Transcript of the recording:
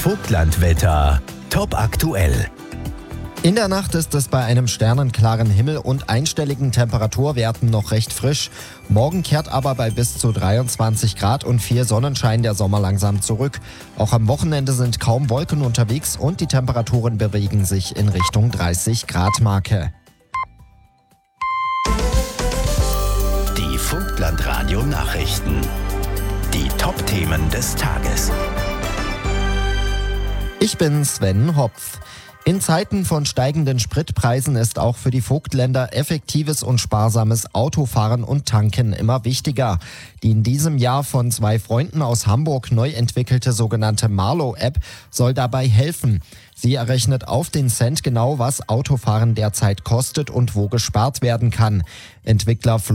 Vogtlandwetter. Top aktuell. In der Nacht ist es bei einem sternenklaren Himmel und einstelligen Temperaturwerten noch recht frisch. Morgen kehrt aber bei bis zu 23 Grad und 4 Sonnenschein der Sommer langsam zurück. Auch am Wochenende sind kaum Wolken unterwegs und die Temperaturen bewegen sich in Richtung 30 Grad Marke. Die Vogtlandradio Nachrichten. Die Top-Themen des Tages. Ich bin Sven Hopf. In Zeiten von steigenden Spritpreisen ist auch für die Vogtländer effektives und sparsames Autofahren und Tanken immer wichtiger. Die in diesem Jahr von 2 Freunden aus Hamburg neu entwickelte sogenannte Marlo-App soll dabei helfen. Sie errechnet auf den Cent genau, was Autofahren derzeit kostet und wo gespart werden kann. Entwickler